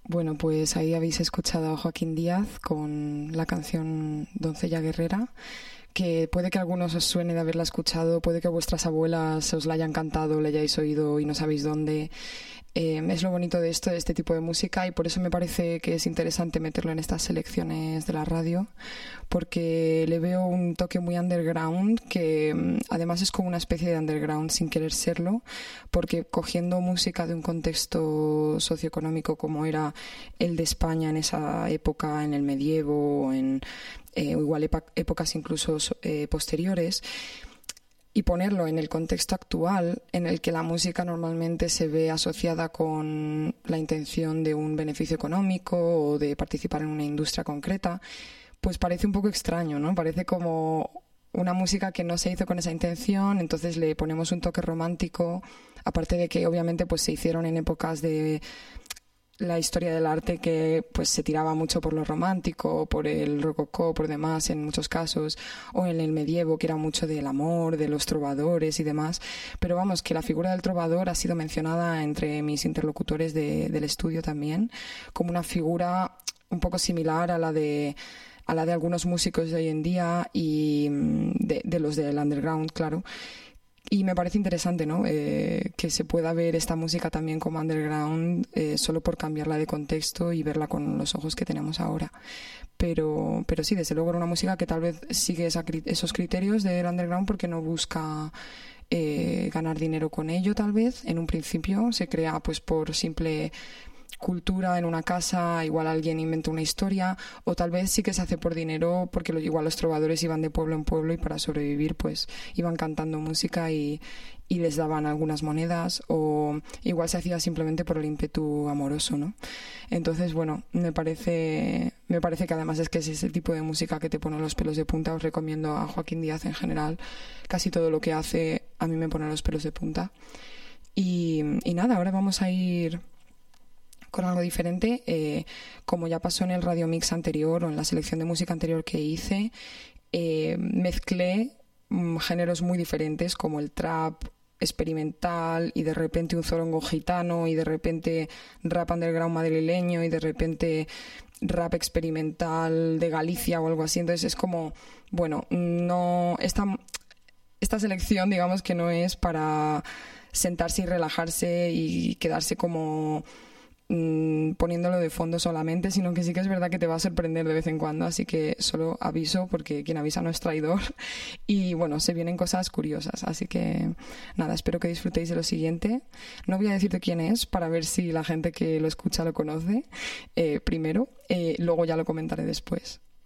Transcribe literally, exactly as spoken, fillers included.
Bueno, pues ahí habéis escuchado a Joaquín Díaz con la canción Doncella Guerrera, que puede que a algunos os suene de haberla escuchado, puede que vuestras abuelas os la hayan cantado, la hayáis oído y no sabéis dónde. Eh, es lo bonito de esto, de este tipo de música, y por eso me parece que es interesante meterlo en estas selecciones de la radio, porque le veo un toque muy underground, que además es como una especie de underground sin querer serlo, porque cogiendo música de un contexto socioeconómico como era el de España en esa época, en el medievo, en eh, igual epa- épocas incluso eh, posteriores, y ponerlo en el contexto actual, en el que la música normalmente se ve asociada con la intención de un beneficio económico o de participar en una industria concreta, pues parece un poco extraño, ¿no? Parece como una música que no se hizo con esa intención, entonces le ponemos un toque romántico, aparte de que obviamente pues se hicieron en épocas de la historia del arte que pues se tiraba mucho por lo romántico, por el rococó, por demás en muchos casos, o en el medievo que era mucho del amor, de los trovadores y demás, pero vamos, que la figura del trovador ha sido mencionada entre mis interlocutores de, del estudio también, como una figura un poco similar a la de a la de algunos músicos de hoy en día y de, de los del underground, claro. Y me parece interesante, ¿no? Eh, que se pueda ver esta música también como underground eh, solo por cambiarla de contexto y verla con los ojos que tenemos ahora. Pero, pero sí, desde luego era una música que tal vez sigue esa, esos criterios del underground porque no busca eh, ganar dinero con ello, tal vez. En un principio se crea pues por simple cultura en una casa, igual alguien inventa una historia, o tal vez sí que se hace por dinero porque lo, igual los trovadores iban de pueblo en pueblo y para sobrevivir pues iban cantando música y, y les daban algunas monedas, o igual se hacía simplemente por el ímpetu amoroso, ¿no? Entonces, bueno, me parece me parece que además es que es ese tipo de música que te pone los pelos de punta. Os recomiendo a Joaquín Díaz en general, casi todo lo que hace a mí me pone los pelos de punta. Y, y nada, ahora vamos a ir con algo diferente, eh, como ya pasó en el Radio Mix anterior o en la selección de música anterior que hice, eh, mezclé mm, géneros muy diferentes como el trap experimental y de repente un zorongo gitano y de repente rap underground madrileño y de repente rap experimental de Galicia o algo así. Entonces es como, bueno, no esta, esta selección digamos que no es para sentarse y relajarse y quedarse como poniéndolo de fondo solamente, sino que sí que es verdad que te va a sorprender de vez en cuando, así que solo aviso porque quien avisa no es traidor y bueno, se vienen cosas curiosas, así que nada, espero que disfrutéis de lo siguiente. No voy a decirte quién es para ver si la gente que lo escucha lo conoce eh, primero, eh, luego ya lo comentaré después.